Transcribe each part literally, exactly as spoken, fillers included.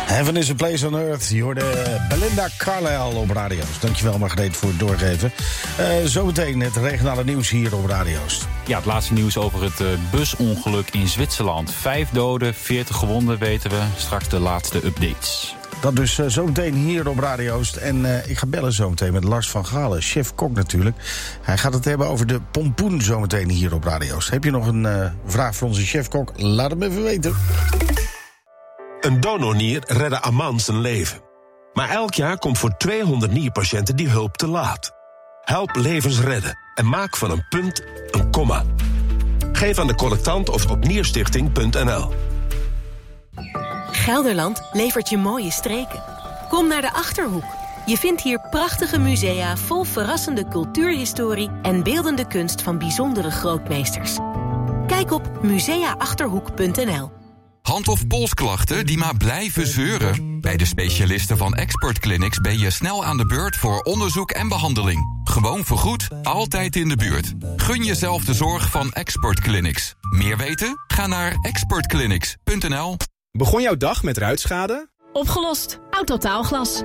Heaven is a place on earth. Je hoorde Belinda Carlisle op radio's. Dankjewel Margreet voor het doorgeven. Uh, zometeen het regionale nieuws hier op radio's. Ja, het laatste nieuws over het uh, busongeluk in Zwitserland. Vijf doden, veertig gewonden weten we. Straks de laatste updates. Dat dus uh, zometeen hier op radio's. En uh, ik ga bellen zometeen met Lars van Galen, chef-kok natuurlijk. Hij gaat het hebben over de pompoen zometeen hier op radio's. Heb je nog een uh, vraag voor onze chef-kok? Laat hem even weten. Een donornier redde Aman zijn leven. Maar elk jaar komt voor tweehonderd nierpatiënten die hulp te laat. Help levens redden en maak van een punt een komma. Geef aan de collectant of op nierstichting punt n l. Gelderland levert je mooie streken. Kom naar de Achterhoek. Je vindt hier prachtige musea vol verrassende cultuurhistorie en beeldende kunst van bijzondere grootmeesters. Kijk op musea achterhoek punt n l. Hand- of polsklachten die maar blijven zeuren? Bij de specialisten van Expert Clinics ben je snel aan de beurt voor onderzoek en behandeling. Gewoon vergoed, altijd in de buurt. Gun jezelf de zorg van Expert Clinics. Meer weten? Ga naar expert clinics punt n l. Begon jouw dag met ruitschade? Opgelost. Autotaalglas.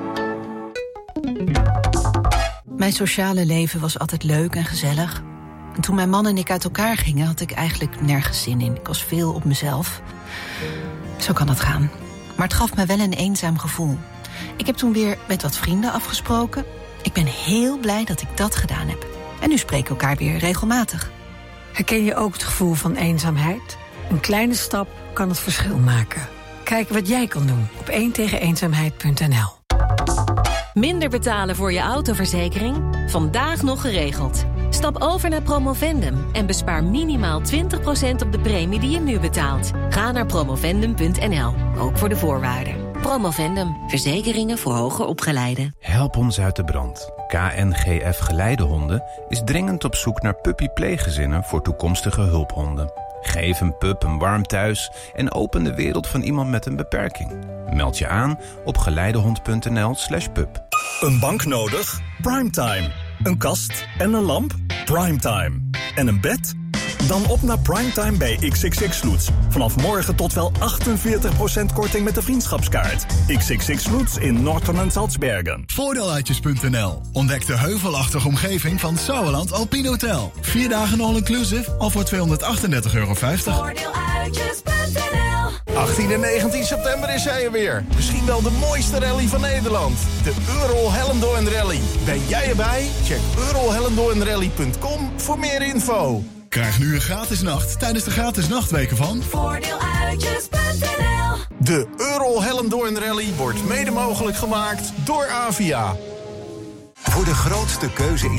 Mijn sociale leven was altijd leuk en gezellig. En toen mijn man en ik uit elkaar gingen, had ik eigenlijk nergens zin in. Ik was veel op mezelf. Zo kan dat gaan. Maar het gaf me wel een eenzaam gevoel. Ik heb toen weer met wat vrienden afgesproken. Ik ben heel blij dat ik dat gedaan heb. En nu spreken we elkaar weer regelmatig. Herken je ook het gevoel van eenzaamheid? Een kleine stap kan het verschil maken. Kijk wat jij kan doen op één tegen eenzaamheid punt n l. Minder betalen voor je autoverzekering? Vandaag nog geregeld. Stap over naar Promovendum en bespaar minimaal twintig procent op de premie die je nu betaalt. Ga naar promovendum punt n l, ook voor de voorwaarden. Promovendum, verzekeringen voor hoger opgeleiden. Help ons uit de brand. K N G F Geleidehonden is dringend op zoek naar puppypleeggezinnen voor toekomstige hulphonden. Geef een pup een warm thuis en open de wereld van iemand met een beperking. Meld je aan op geleidehond punt n l slash pup. Een bank nodig? Primetime. Een kast en een lamp? Primetime. En een bed? Dan op naar Primetime bij X X X Loots. Vanaf morgen tot wel achtenveertig procent korting met de vriendschapskaart. X X X Loots in Norton en Salzbergen. Voordeeluitjes punt n l. Ontdek de heuvelachtige omgeving van Sauerland Alpine Hotel. Vier dagen all-inclusive al voor tweehonderdachtendertig euro vijftig. Voordeeluitjes punt n l. achttien en negentien september is hij er weer. Misschien wel de mooiste rally van Nederland. De Euro Hellendoorn Rally. Ben jij erbij? Check euro hellendoorn rally punt com voor meer info. Krijg nu een gratis nacht tijdens de gratis nachtweken van Voordeeluitjes punt n l. De Euro Hellendoorn Rally wordt mede mogelijk gemaakt door Avia. Voor de grootste keuze in